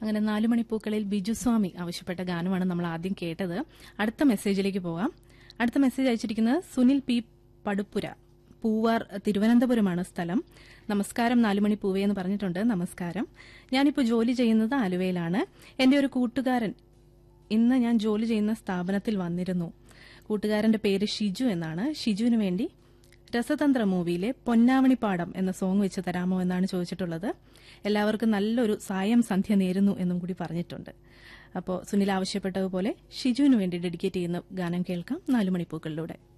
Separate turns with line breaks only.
അങ്ങനെ 4 മണിപ്പൂക്കളിൽ ബിജുസ്വാമി ആവശ്യപ്പെട്ട ഗാനമാണ് നമ്മൾ ആദ്യം കേട്ടത്. അടുത്ത മെസ്സേജിലേക്ക് പോകാം. അടുത്ത മെസ്സേജ് അയച്ചിരിക്കുന്നത് സുനിൽ പി പടുപ്പുര, പൂവാർ, തിരുവനന്തപുരമാണ് സ്ഥലം. നമസ്കാരം 4 മണി പൂവേ എന്ന് പറഞ്ഞിട്ടുണ്ട്. നമസ്കാരം. ഞാനിപ്പോൾ ജോലി ചെയ്യുന്നത് ആലുവയിലാണ്. എന്റെ ഒരു കൂട്ടുകാരൻ ഇന്ന് ഞാൻ ജോലി ചെയ്യുന്ന സ്ഥാപനത്തിൽ വന്നിരുന്നു. കൂട്ടുകാരന്റെ പേര് ഷിജു എന്നാണ്. ഷിജുവിന് വേണ്ടി രസതന്ത്ര മൂവിയിലെ പൊന്നാവണിപ്പാടം എന്ന സോങ് വെച്ച് തരാമോ എന്നാണ് ചോദിച്ചിട്ടുള്ളത്. എല്ലാവർക്കും നല്ലൊരു സായം സന്ധ്യ നേരുന്നു എന്നും കൂടി പറഞ്ഞിട്ടുണ്ട്. അപ്പോൾ സുനിൽ ആവശ്യപ്പെട്ടതുപോലെ ഷിജുവിന് വേണ്ടി ഡെഡിക്കേറ്റ് ചെയ്യുന്ന ഗാനം കേൾക്കാം 4 മണിപ്പൂക്കളിലൂടെ.